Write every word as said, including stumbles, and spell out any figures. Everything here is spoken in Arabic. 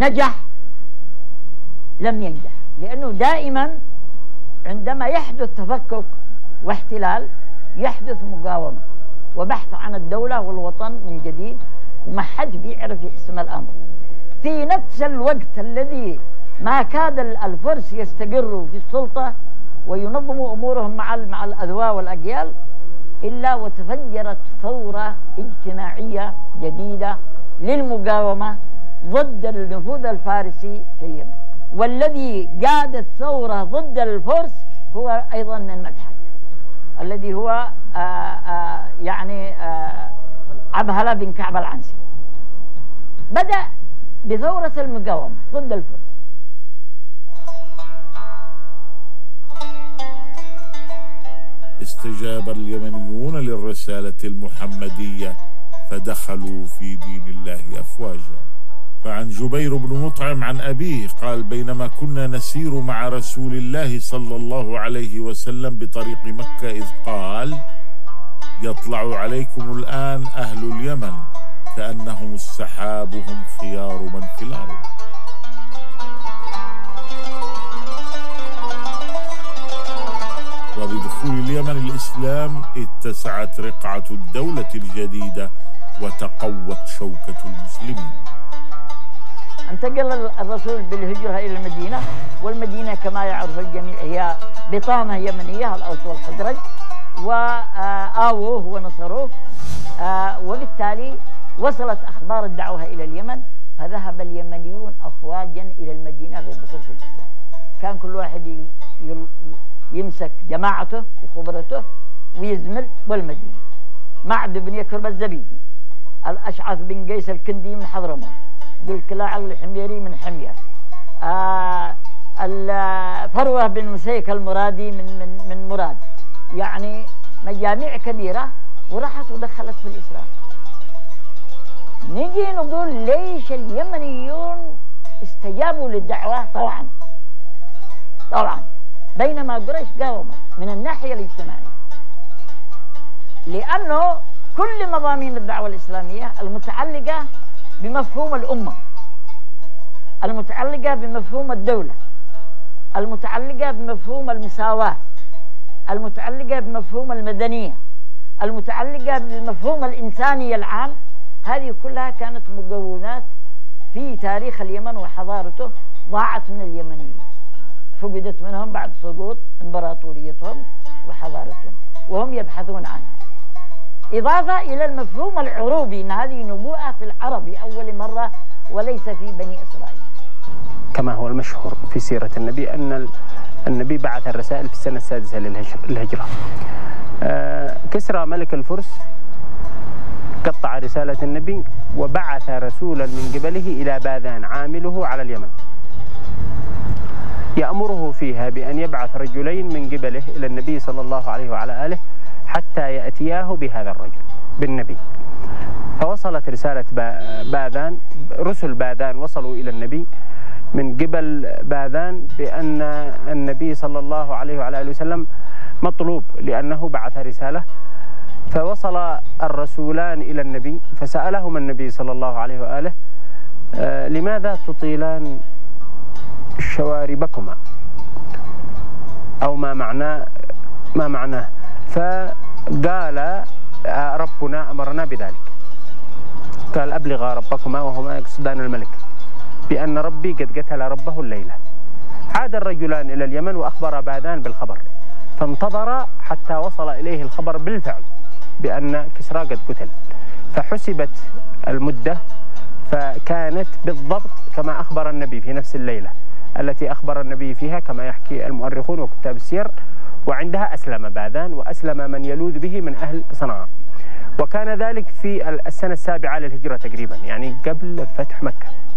نجح لم ينجح، لأنه دائما عندما يحدث تفكك واحتلال يحدث مقاومة وبحث عن الدولة والوطن من جديد، وما حد بيعرف يحسم الأمر. في نفس الوقت الذي ما كاد الفرس يستقروا في السلطة وينظموا أمورهم مع مع الأذواء والأجيال، إلا وتفجرت ثورة اجتماعية جديدة للمقاومة ضد النفوذ الفارسي في اليمن. والذي قاد الثورة ضد الفرس هو أيضا من مدحج، الذي هو آآ آآ يعني آآ عبهلة بن كعب العنسي. بدأ بثورة المقاومة ضد الفرس. استجاب اليمنيون للرسالة المحمدية فدخلوا في دين الله أفواجا. فعن جبير بن مطعم عن أبيه قال: بينما كنا نسير مع رسول الله صلى الله عليه وسلم بطريق مكة إذ قال: يطلع عليكم الآن أهل اليمن كأنهم السحاب هم خيار من في الأرض. وبدخول اليمن الإسلام اتسعت رقعة الدولة الجديدة وتقوت شوكة المسلمين. انتقل الرسول بالهجرة إلى المدينة، والمدينة كما يعرف الجميع هي بطانة يمنية، الأوس والخزرج، وآووه ونصروه، وبالتالي وصلت أخبار الدعوة إلى اليمن، فذهب اليمنيون أفواجا إلى المدينة للدخول في الإسلام. كان كل واحد يمسك جماعته وخبرته ويزمل بالمدينة. معد بن يكرب الزبيدي، الأشعث بن قيس الكندي من حضرموت، ذو الكلاع الحميري من حمير، آه فروة بن مسيك المرادي من من من مراد، يعني مجاميع كبيرة وراحت ودخلت في الإسلام. نجي نقول ليش اليمنيون استجابوا للدعوة؟ طبعا طبعا بينما قريش قاومت من الناحية الاجتماعية، لأنه كل مضامين الدعوة الإسلامية المتعلقة بمفهوم الأمة، المتعلقة بمفهوم الدولة، المتعلقة بمفهوم المساواة، المتعلقة بمفهوم المدنية، المتعلقة بمفهوم الإنسانية العام، هذه كلها كانت مقومات في تاريخ اليمن وحضارته ضاعت من اليمنيين، فقدت منهم بعد سقوط إمبراطوريتهم وحضارتهم وهم يبحثون عنها. إضافة إلى المفهوم العروبي، أن هذه نبوءة في العرب لأول مرة وليس في بني إسرائيل. كما هو المشهور في سيرة النبي أن النبي بعث الرسائل في السنة السادسة للهجرة. كسرى ملك الفرس قطع رسالة النبي وبعث رسولا من قبله إلى باذان عامله على اليمن، يأمره فيها بأن يبعث رجلين من قبله إلى النبي صلى الله عليه وعلى آله حتى يأتياه بهذا الرجل بالنبي. فوصلت رسالة باذان، رسل باذان وصلوا إلى النبي من قبل باذان بأن النبي صلى الله عليه وعلى آله وسلم مطلوب لأنه بعث رسالة. فوصل الرسولان إلى النبي فسألهما النبي صلى الله عليه وآله: لماذا تطيلان شواربكما؟ أو ما معناه ما معناه فقال: ربنا أمرنا بذلك. قال: أبلغا ربكما، وهما يقصدان الملك، بأن ربي قد قتل ربه الليلة. عاد الرجلان إلى اليمن وأخبر باذان بالخبر، فانتظر حتى وصل إليه الخبر بالفعل بأن كسرى قد قتل، فحسبت المدة فكانت بالضبط كما أخبر النبي في نفس الليلة التي أخبر النبي فيها كما يحكي المؤرخون وكتاب السير. وعندها أسلم باذان وأسلم من يلوذ به من أهل صنعاء، وكان ذلك في السنة السابعة للهجرة تقريبا، يعني قبل فتح مكة.